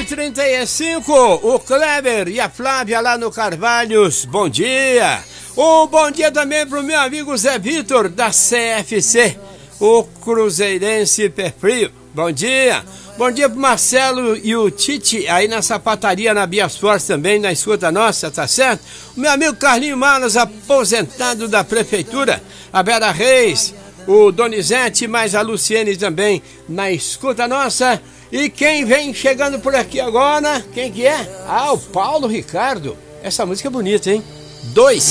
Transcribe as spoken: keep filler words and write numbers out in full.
e trinta e cinco, o Kleber e a Flávia lá no Carvalhos, bom dia. Um bom dia também pro meu amigo Zé Vitor da C F C, o Cruzeirense Pé Frio, bom dia. Bom dia pro Marcelo e o Tite aí na sapataria na Bias Forte também, na escuta nossa, tá certo? O meu amigo Carlinho Malas, aposentado da prefeitura, a Vera Reis, o Donizete, mais a Luciene também na escuta nossa. E quem vem chegando por aqui agora, quem que é? Ah, o Paulo Ricardo. Essa música é bonita, hein? Dois.